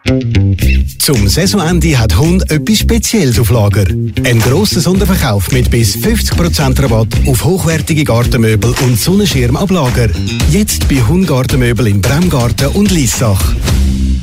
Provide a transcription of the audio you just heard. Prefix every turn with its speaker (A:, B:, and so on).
A: Zum Saisonende hat Hund etwas Spezielles auf Lager. Ein grosser Sonderverkauf mit bis 50% Rabatt auf hochwertige Gartenmöbel und Sonnenschirm ab Lager. Jetzt bei Hund Gartenmöbel in Bremgarten und Liessach.